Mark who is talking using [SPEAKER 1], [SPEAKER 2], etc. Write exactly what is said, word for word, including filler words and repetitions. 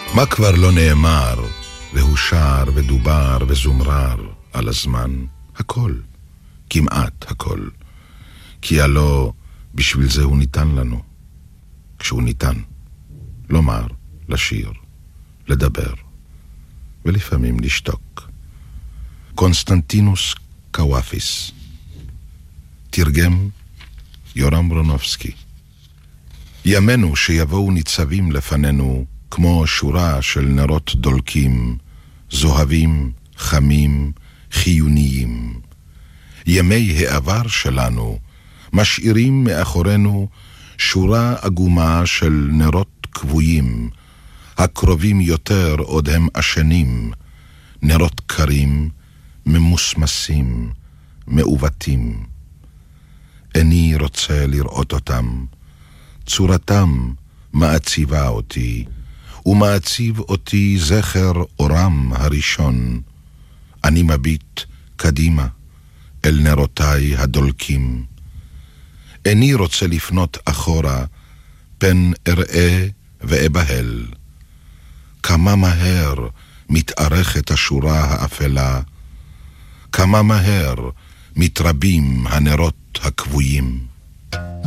[SPEAKER 1] מה כבר לא נאמר, והושר ודובר וזומרר על הזמן? הכל, כמעט הכל. כי הלא בשביל זה הוא ניתן לנו. כשהוא ניתן, לומר, לשיר, לדבר, ולפעמים לשתוק. קונסטנטינוס קוואפיס. תרגם יורם ברונובסקי. ימינו שיבואו ניצבים לפנינו כמו שורה של נרות דולקים, זוהבים, חמים, חיוניים. ימי העבר שלנו משאירים מאחורינו שורה עגומה של נרות כבויים, הקרובים יותר עוד הם עשנים, נרות קרים, ממוסמסים, מעוותים. איני רוצה לראות אותם, צורתם מעציבה אותי, ומעציב אותי זכר אורם הראשון. אני מביט קדימה אל נרותיי הדולקים. איני רוצה לפנות אחורה, פן אראה ואבהל. כמה מהר מתארכת השורה האפלה, כמה מהר מתרבים הנרות הקבויים.